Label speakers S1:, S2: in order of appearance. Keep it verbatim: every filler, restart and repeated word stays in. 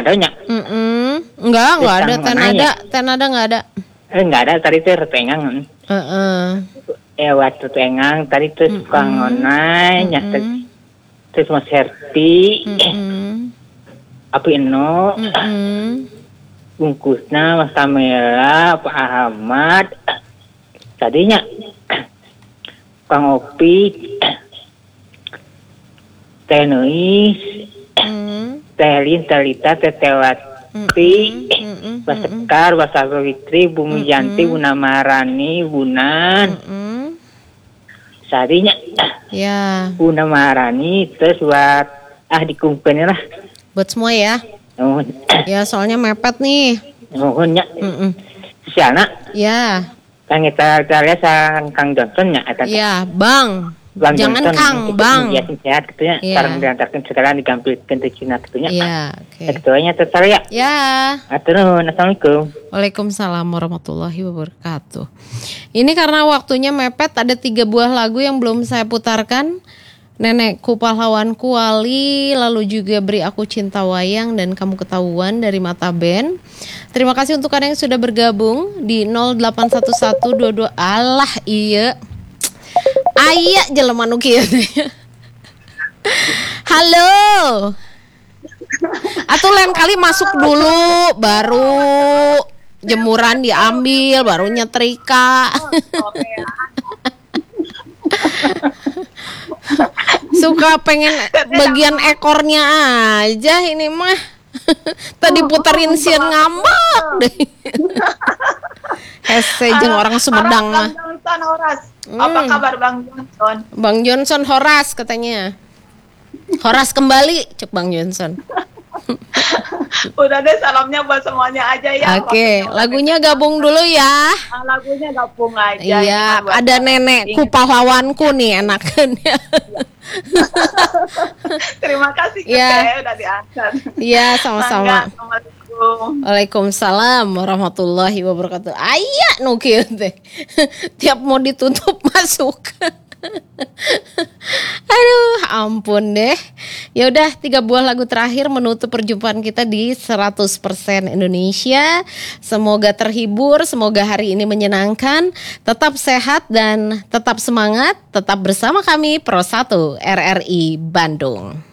S1: adanya.
S2: Mm-mm. Enggak, enggak ada tenada, tenada enggak ada.
S1: Eh enggak ada tadi tuh retengang.
S2: Heeh.
S1: Eh waktu tengang tadi tuh suka ngonai nyata. Terus Mas Herti. Api Eno. Bungkusna Mas Kamela, Pak Ahmad. Tadinya Kang Opi. Teh Nuis. Teh Lin, Talita, Teh Tewati, Mbak Sekar, Mbak Savitri, Bumi Yanti, Buna Maharani, Bunan. Sadinya
S2: ya.
S1: Buna Maharani, terus buat ah dikumpulin lah.
S2: Buat semua ya.
S1: Oh.
S2: Ya soalnya mepet nih.
S1: Mohonnya. Siapa?
S2: Ya.
S1: Kan kita kita lihat sang Kang Johnson ya.
S2: Ya, Bang.
S1: Bang
S2: Jangan
S1: Johnson,
S2: Kang, Bang.
S1: Iya, sehat katanya.
S2: Ya.
S1: Sekarang diantarkan sekarang digampilkan ke Cina katanya.
S2: Iya, oke. Okay.
S1: Ketuanya tertarik ya?
S2: Ya.
S1: Aturun, assalamualaikum.
S2: Waalaikumsalam warahmatullahi wabarakatuh. Ini karena waktunya mepet, ada tiga buah lagu yang belum saya putarkan. Nenekku Pahlawanku Wali, lalu juga Beri Aku Cinta Wayang, dan Kamu Ketahuan dari Mata Band. Terima kasih untuk kalian yang sudah bergabung di nol delapan satu satu dua dua. Alah iya. Aya jelema nu kieu. Halo. Atuh lain kali masuk dulu, baru jemuran diambil, baru nyetrika. Suka pengen bagian ekornya aja ini mah. Tadi puterin sian ngambek deh. Hese jeung orang Sumedang mah.
S3: Hmm. Apa kabar Bang Johnson?
S2: Bang Johnson Horas katanya. Horas kembali, cek Bang Johnson.
S3: Udah deh, salamnya buat semuanya aja ya.
S2: Oke, okay. Lagunya gabung dulu ya.
S3: Ah, lagunya gabung aja.
S2: Iya, ada Nenekku Pahlawanku nih enakannya.
S3: Terima kasih
S2: ya.
S3: Udah diangkat.
S2: Iya, sama-sama.
S3: Assalamualaikum.
S2: Waalaikumsalam warahmatullahi wabarakatuh. Aya nu kieu teh. Tiap mau ditutup masuk. Aduh, ampun deh. Ya udah, tiga buah lagu terakhir menutup perjumpaan kita di seratus persen Indonesia. Semoga terhibur, semoga hari ini menyenangkan. Tetap sehat dan tetap semangat. Tetap bersama kami Pro satu R R I Bandung.